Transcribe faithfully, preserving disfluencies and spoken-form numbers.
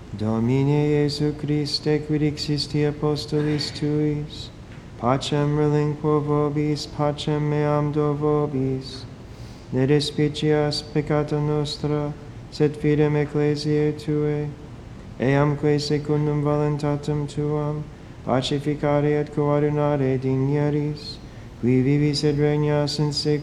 Domine Iesu Christe, quid existi apostolis tuis, pacem relinquo vobis, pacem meam do vobis. Ne despicias peccata nostra, sed fidem ecclesiae Tuae, eamque secundum voluntatem Tuam, pacificare et coordinare digneris, qui vivis et regnas in seculum